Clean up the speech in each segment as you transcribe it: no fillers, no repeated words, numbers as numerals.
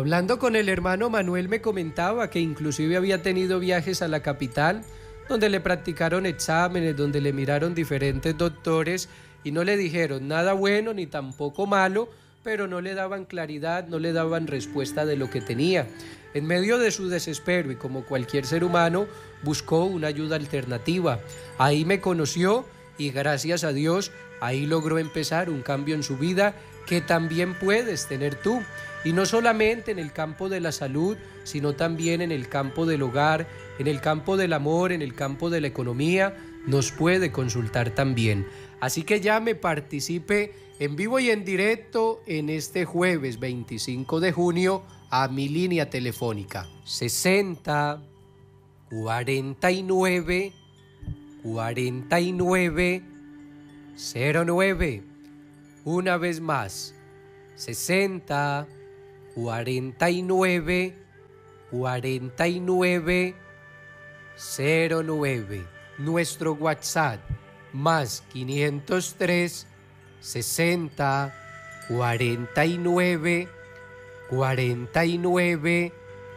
Hablando con el hermano Manuel me comentaba que inclusive había tenido viajes a la capital donde le practicaron exámenes, donde le miraron diferentes doctores y no le dijeron nada bueno ni tampoco malo, pero no le daban claridad, no le daban respuesta de lo que tenía. En medio de su desespero y como cualquier ser humano, buscó una ayuda alternativa. Ahí me conoció y gracias a Dios, ahí logró empezar un cambio en su vida que también puedes tener tú. Y no solamente en el campo de la salud, sino también en el campo del hogar, en el campo del amor, en el campo de la economía, nos puede consultar también. Así que llame, participe en vivo y en directo en este jueves 25 de junio a mi línea telefónica 60 49 49 09. Una vez más, 60 49 49 09. Nuestro WhatsApp más 503 60 49 49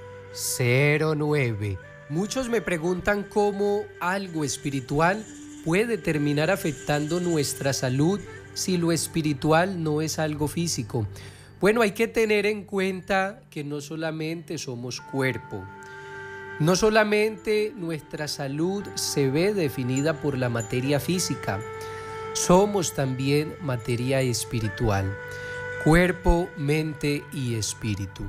09. Muchos me preguntan cómo algo espiritual puede terminar afectando nuestra salud si lo espiritual no es algo físico. Bueno, hay que tener en cuenta que no solamente somos cuerpo, no solamente nuestra salud se ve definida por la materia física, somos también materia espiritual, cuerpo, mente y espíritu.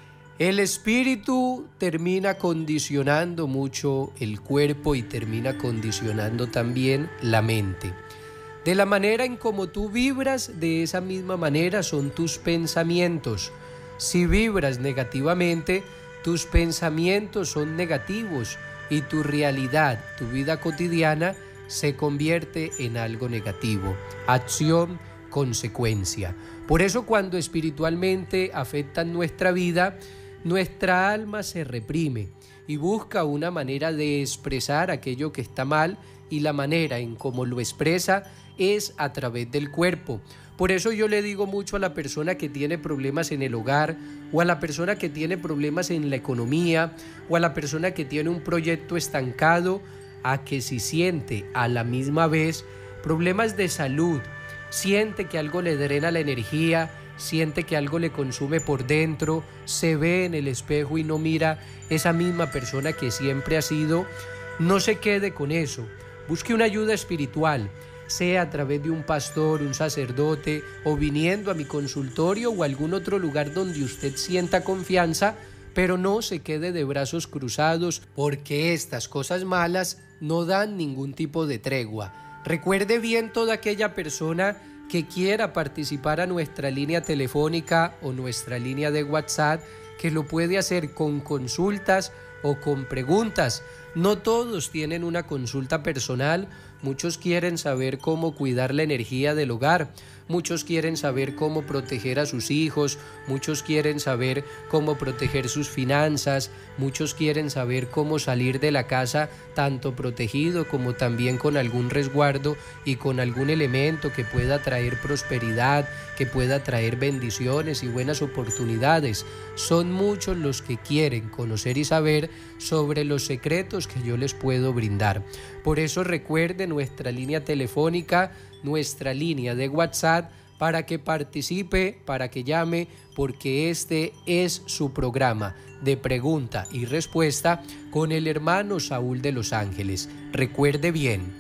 El espíritu termina condicionando mucho el cuerpo y termina condicionando también la mente. De la manera en como tú vibras, de esa misma manera son tus pensamientos. Si vibras negativamente, tus pensamientos son negativos y tu realidad, tu vida cotidiana, se convierte en algo negativo. Acción, consecuencia. Por eso cuando espiritualmente afectan nuestra vida, nuestra alma se reprime y busca una manera de expresar aquello que está mal, y la manera en cómo lo expresa es a través del cuerpo. Por eso yo le digo mucho a la persona que tiene problemas en el hogar, o a la persona que tiene problemas en la economía, o a la persona que tiene un proyecto estancado, a que si siente a la misma vez problemas de salud, siente que algo le drena la energía, siente que algo le consume por dentro, se ve en el espejo y no mira esa misma persona que siempre ha sido, no se quede con eso. Busque una ayuda espiritual, sea a través de un pastor, un sacerdote, o viniendo a mi consultorio o a algún otro lugar donde usted sienta confianza, pero no se quede de brazos cruzados, porque estas cosas malas no dan ningún tipo de tregua. Recuerde bien toda aquella persona que quiera participar a nuestra línea telefónica o nuestra línea de WhatsApp, que lo puede hacer con consultas o con preguntas. No todos tienen una consulta personal, muchos quieren saber cómo cuidar la energía del hogar, muchos quieren saber cómo proteger a sus hijos, muchos quieren saber cómo proteger sus finanzas, muchos quieren saber cómo salir de la casa tanto protegido como también con algún resguardo y con algún elemento que pueda traer prosperidad, que pueda traer bendiciones y buenas oportunidades. Son muchos los que quieren conocer y saber sobre los secretos que yo les puedo brindar. Por eso recuerde nuestra línea telefónica, nuestra línea de WhatsApp, para que participe, para que llame, porque este es su programa de pregunta y respuesta con el hermano Saúl de Los Ángeles. Recuerde bien,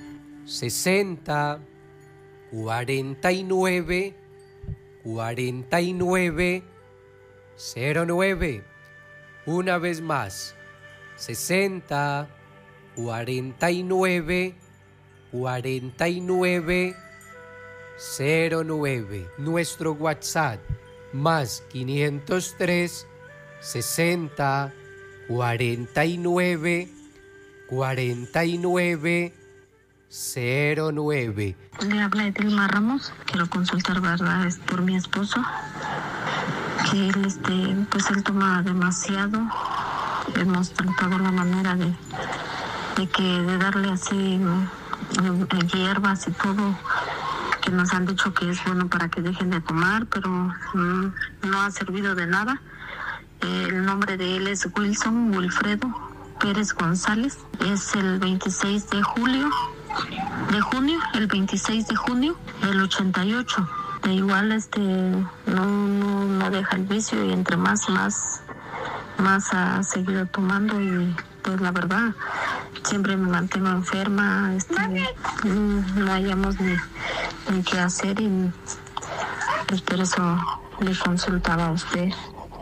60 49 49 09. Una vez más, 60 49 49 09. Nuestro WhatsApp más 503 60 49 49 09. Le habla Edilma Ramos. Quiero consultar, ¿verdad? Es por mi esposo, que él, pues él toma demasiado. Hemos tratado la manera de darle así hierbas y todo, que nos han dicho que es bueno para que dejen de tomar, pero no ha servido de nada. El nombre de él es Wilson Wilfredo Pérez González. Es el 26 de junio, el 26 de junio del 88. De igual no deja el vicio y entre más ha seguido tomando y pues la verdad siempre me mantengo enferma, no hayamos ni qué hacer y pues por eso le consultaba a usted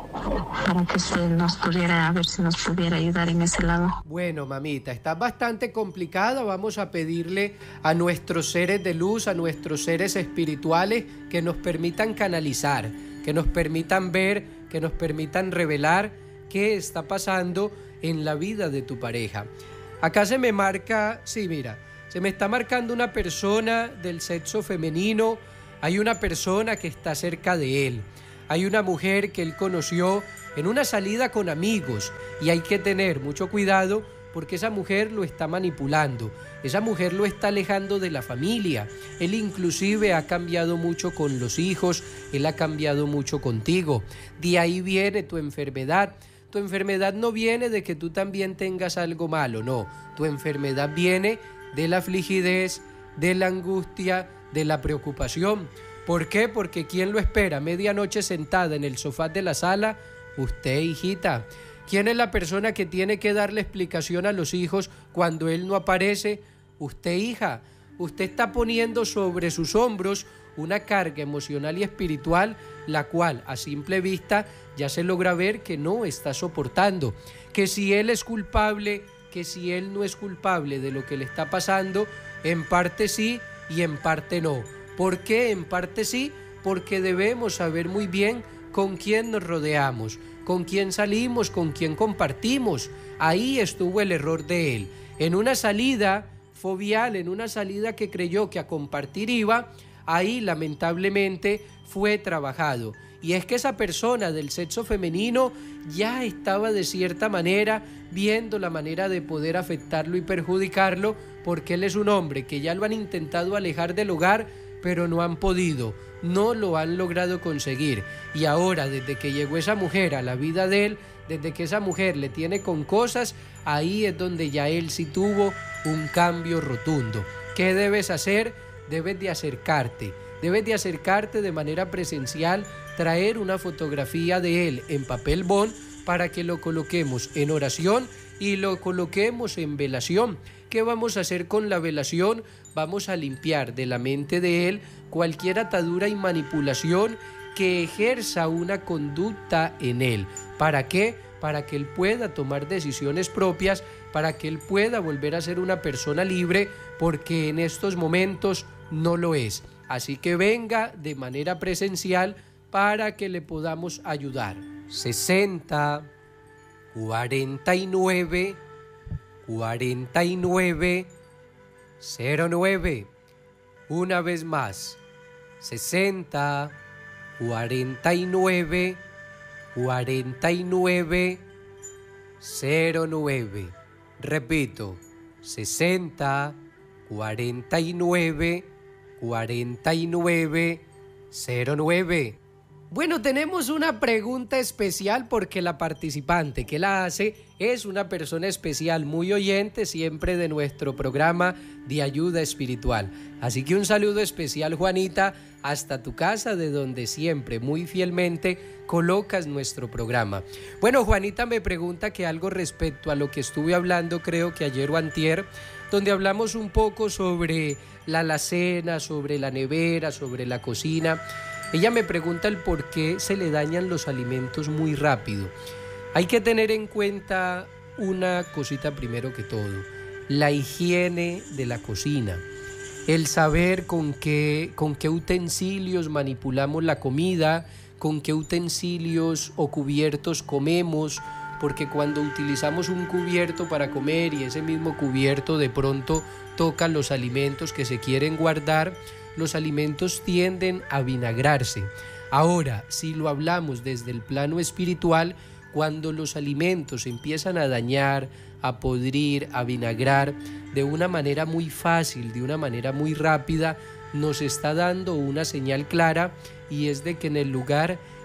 para que usted a ver si nos pudiera ayudar en ese lado. Bueno, mamita, está bastante complicada. Vamos a pedirle a nuestros seres de luz, a nuestros seres espirituales que nos permitan canalizar, que nos permitan ver, que nos permitan revelar qué está pasando en la vida de tu pareja. Acá se me marca, sí, mira, se me está marcando una persona del sexo femenino. Hay una persona que está cerca de él. Hay una mujer que él conoció en una salida con amigos y hay que tener mucho cuidado porque esa mujer lo está manipulando, esa mujer lo está alejando de la familia. Él inclusive ha cambiado mucho con los hijos, él ha cambiado mucho contigo. De ahí viene tu enfermedad. Tu enfermedad no viene de que tú también tengas algo malo, no. Tu enfermedad viene de la afligidez, de la angustia, de la preocupación. ¿Por qué? Porque ¿quién lo espera medianoche sentada en el sofá de la sala? Usted, hijita. ¿Quién es la persona que tiene que darle explicación a los hijos cuando él no aparece? Usted, hija. Usted está poniendo sobre sus hombros una carga emocional y espiritual, la cual a simple vista ya se logra ver que no está soportando. Que si él es culpable, que si él no es culpable de lo que le está pasando, en parte sí y en parte no. ¿Por qué en parte sí? Porque debemos saber muy bien con quién nos rodeamos, con quién salimos, con quién compartimos. Ahí estuvo el error de él. En una salida fobial, en una salida que creyó que a compartir iba, ahí lamentablemente fue trabajado. Y es que esa persona del sexo femenino ya estaba de cierta manera viendo la manera de poder afectarlo y perjudicarlo, porque él es un hombre que ya lo han intentado alejar del hogar, pero no han podido, no lo han logrado conseguir. Y ahora, desde que llegó esa mujer a la vida de él, desde que esa mujer le tiene con cosas, ahí es donde ya él sí tuvo un cambio rotundo. ¿Qué debes hacer? Debes de acercarte de manera presencial, traer una fotografía de él en papel bond para que lo coloquemos en oración y lo coloquemos en velación. ¿Qué vamos a hacer con la velación? Vamos a limpiar de la mente de él cualquier atadura y manipulación que ejerza una conducta en él. ¿Para qué? Para que él pueda tomar decisiones propias, para que él pueda volver a ser una persona libre, porque en estos momentos no lo es. Así que venga de manera presencial para que le podamos ayudar. 60 49 49 09. Una vez más, 60 49 49 09. Repito, 60 49 49 09. Bueno, tenemos una pregunta especial porque la participante que la hace es una persona especial, muy oyente siempre de nuestro programa de ayuda espiritual. Así que un saludo especial, Juanita, hasta tu casa, de donde siempre muy fielmente colocas nuestro programa. Bueno, Juanita me pregunta que algo respecto a lo que estuve hablando, creo que ayer o antier, donde hablamos un poco sobre la alacena, sobre la nevera, sobre la cocina. Ella me pregunta el por qué se le dañan los alimentos muy rápido. Hay que tener en cuenta una cosita primero que todo: la higiene de la cocina. El saber con qué utensilios manipulamos la comida, con qué utensilios o cubiertos comemos, porque cuando utilizamos un cubierto para comer y ese mismo cubierto de pronto toca los alimentos que se quieren guardar, los alimentos tienden a vinagrarse. Ahora, si lo hablamos desde el plano espiritual, cuando los alimentos empiezan a dañar, a podrir, a vinagrar de una manera muy fácil, de una manera muy rápida, nos está dando una señal clara, y es de que en el lugar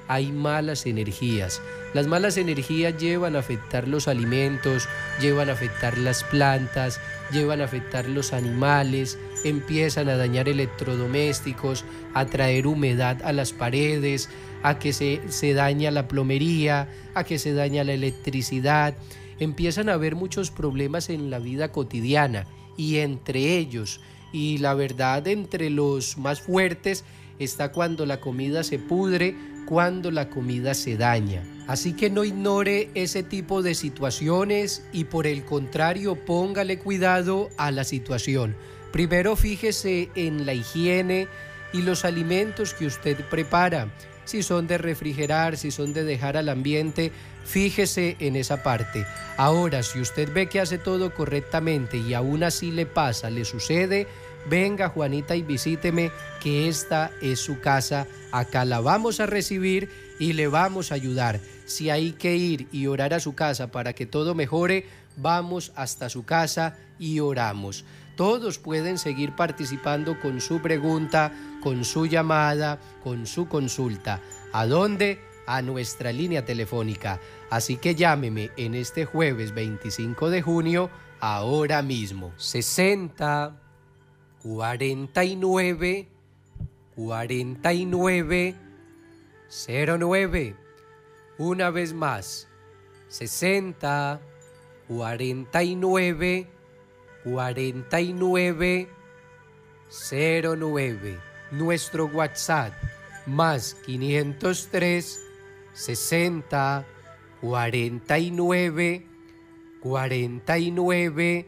hay malas energías. Las malas energías llevan a afectar los alimentos, llevan a afectar las plantas, llevan a afectar los animales, empiezan a dañar electrodomésticos, a traer humedad a las paredes, a que se daña la plomería, a que se daña la electricidad. Empiezan a haber muchos problemas en la vida cotidiana y entre ellos, y la verdad entre los más fuertes, está cuando la comida se pudre, cuando la comida se daña. Así que no ignore ese tipo de situaciones y por el contrario póngale cuidado a la situación. Primero fíjese en la higiene y los alimentos que usted prepara. Si son de refrigerar, si son de dejar al ambiente, fíjese en esa parte. Ahora, si usted ve que hace todo correctamente y aún así le pasa, le sucede, venga Juanita y visíteme, que esta es su casa. Acá la vamos a recibir y le vamos a ayudar. Si hay que ir y orar a su casa para que todo mejore, vamos hasta su casa y oramos. Todos pueden seguir participando con su pregunta, con su llamada, con su consulta. ¿A dónde? A nuestra línea telefónica. Así que llámeme en este jueves 25 de junio, ahora mismo. 60 49 49 09. Una vez más. 60 49 49 09. Nuestro WhatsApp más 503 60 49 49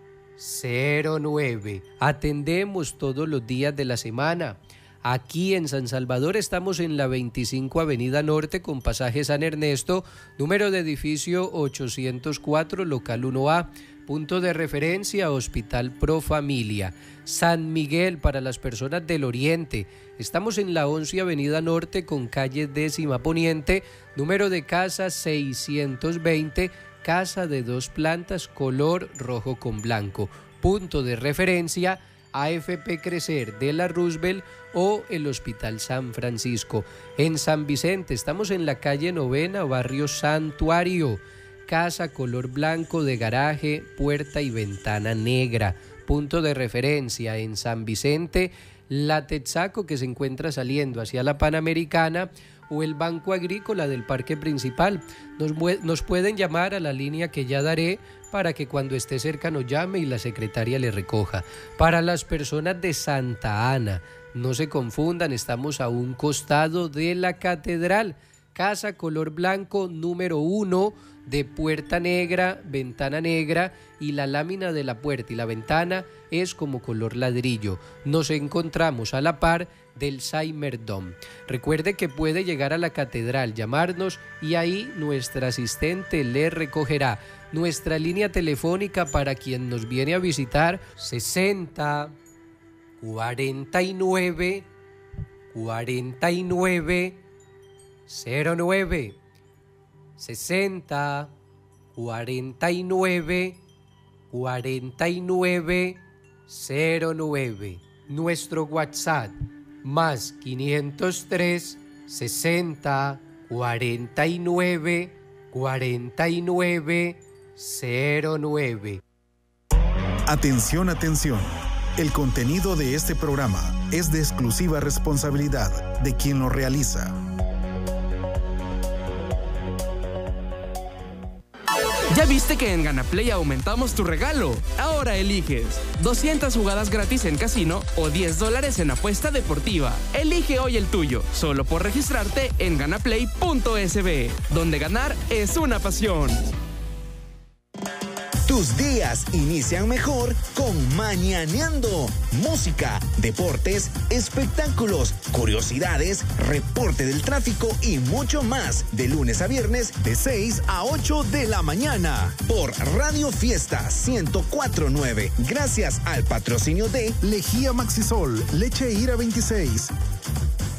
09. Atendemos todos los días de la semana. Aquí en San Salvador estamos en la 25 Avenida Norte con pasaje San Ernesto, número de edificio 804, local 1A, punto de referencia Hospital Pro Familia. San Miguel para las personas del Oriente. Estamos en la 11 Avenida Norte con calle 10ª Poniente, número de casa 620, casa de 2 plantas, color rojo con blanco. Punto de referencia AFP Crecer de la Roosevelt o el Hospital San Francisco. En San Vicente estamos en la calle 9ª, barrio Santuario. Casa color blanco de garaje, puerta y ventana negra. Punto de referencia en San Vicente, la Texaco que se encuentra saliendo hacia la Panamericana o el Banco Agrícola del Parque Principal. Nos pueden llamar a la línea que ya daré para que cuando esté cerca nos llame y la secretaria le recoja. Para las personas de Santa Ana, no se confundan, estamos a un costado de la catedral. Casa color blanco número 1 de puerta negra, ventana negra y la lámina de la puerta y la ventana es como color ladrillo. Nos encontramos a la par del Saimerdom. Recuerde que puede llegar a la catedral, llamarnos y ahí nuestra asistente le recogerá. Nuestra línea telefónica para quien nos viene a visitar 60 49 49 09. 60 49 49 09. Nuestro WhatsApp más 503 60 49 49 09. Atención, atención. El contenido de este programa es de exclusiva responsabilidad de quien lo realiza. ¿Ya viste que en GanaPlay aumentamos tu regalo? Ahora eliges 200 jugadas gratis en casino o $10 en apuesta deportiva. Elige hoy el tuyo, solo por registrarte en ganaplay.sb, donde ganar es una pasión. Tus días inician mejor con Mañaneando. Música, deportes, espectáculos, curiosidades, reporte del tráfico y mucho más. De lunes a viernes, de 6 a 8 de la mañana. Por Radio Fiesta 104.9. Gracias al patrocinio de Lejía Maxisol, leche Ira 26.